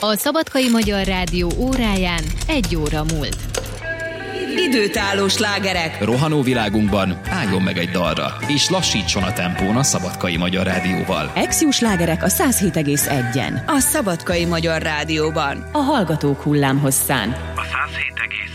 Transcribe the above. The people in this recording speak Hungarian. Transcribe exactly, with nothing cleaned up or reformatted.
A Szabadkai Magyar Rádió óráján egy óra múlt. Időtálló slágerek. Rohanó világunkban álljon meg egy dalra, és lassítson a tempón a Szabadkai Magyar Rádióval. Ex-jó slágerek a száz hét egész egyen. A Szabadkai Magyar Rádióban. A hallgatók hullámhosszán. A száz hét egész